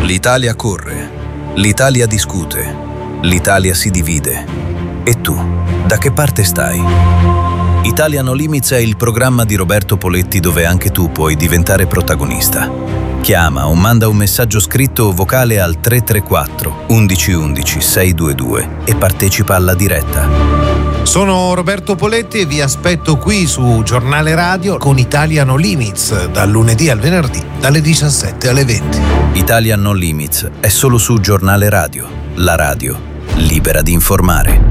L'Italia corre, l'Italia discute, l'Italia si divide. E tu, da che parte stai? Italia No Limits è il programma di Roberto Poletti dove anche tu puoi diventare protagonista. Chiama o manda un messaggio scritto o vocale al 334 1111 622 e partecipa alla diretta. Sono Roberto Poletti e vi aspetto qui su Giornale Radio con Italia No Limits, dal lunedì al venerdì, dalle 17 alle 20. Italia No Limits è solo su Giornale Radio, la radio libera di informare.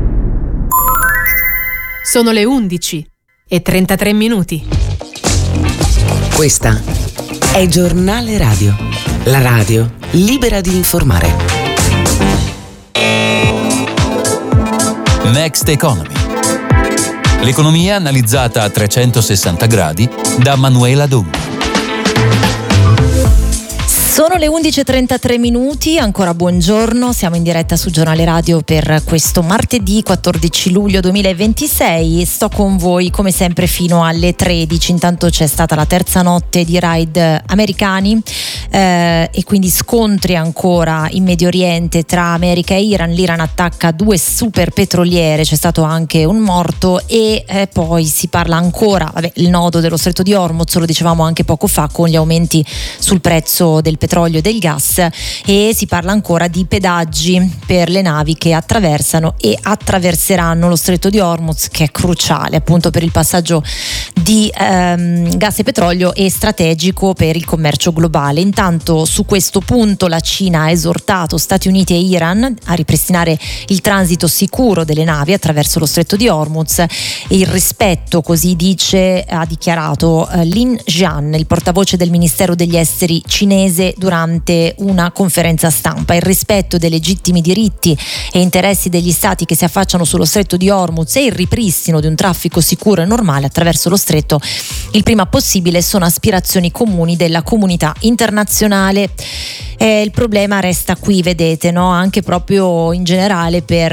Sono le 11:33. Questa è Giornale Radio, la radio libera di informare. Next Economy. L'economia analizzata a 360 gradi da Manuela Donghi. Sono le 11:33, ancora buongiorno, siamo in diretta su Giornale Radio per questo martedì 14 luglio 2026. Sto con voi come sempre fino alle 13, intanto c'è stata la terza notte di raid americani e quindi scontri ancora in Medio Oriente tra America e Iran. L'Iran attacca 2 super petroliere, c'è stato anche un morto e poi si parla ancora, il nodo dello Stretto di Hormuz, lo dicevamo anche poco fa con gli aumenti sul prezzo del petrolio e del gas, e si parla ancora di pedaggi per le navi che attraversano e attraverseranno lo Stretto di Hormuz, che è cruciale appunto per il passaggio di gas e petrolio e strategico per il commercio globale. Intanto su questo punto la Cina ha esortato Stati Uniti e Iran a ripristinare il transito sicuro delle navi attraverso lo Stretto di Hormuz e il rispetto, così dice, ha dichiarato Lin Jian, il portavoce del Ministero degli Esteri cinese, durante una conferenza stampa. Il rispetto dei legittimi diritti e interessi degli stati che si affacciano sullo Stretto di Hormuz e il ripristino di un traffico sicuro e normale attraverso lo stretto il prima possibile sono aspirazioni comuni della comunità internazionale. Il problema resta qui, vedete, no? Anche proprio in generale per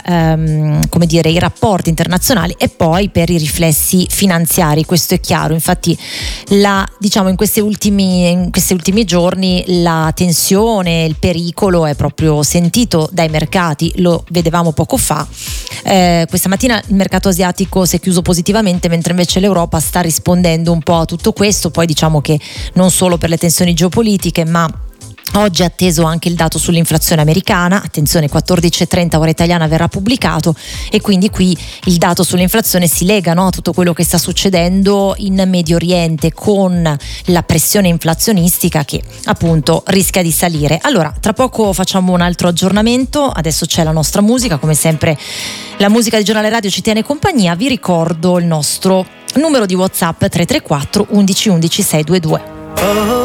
i rapporti internazionali e poi per i riflessi finanziari, questo è chiaro. Infatti in questi ultimi giorni la tensione, il pericolo è proprio sentito dai mercati, lo vedevamo poco fa. Questa mattina il mercato asiatico si è chiuso positivamente, mentre invece l'Europa sta rispondendo un po' a tutto questo, poi diciamo che non solo per le tensioni geopolitiche, ma oggi è atteso anche il dato sull'inflazione americana. Attenzione, 14:30 ora italiana verrà pubblicato e quindi qui il dato sull'inflazione si lega, no, a tutto quello che sta succedendo in Medio Oriente con la pressione inflazionistica che appunto rischia di salire. Allora, tra poco facciamo un altro aggiornamento, adesso c'è la nostra musica, come sempre la musica di Giornale Radio ci tiene compagnia. Vi ricordo il nostro numero di WhatsApp 334 11 11 622.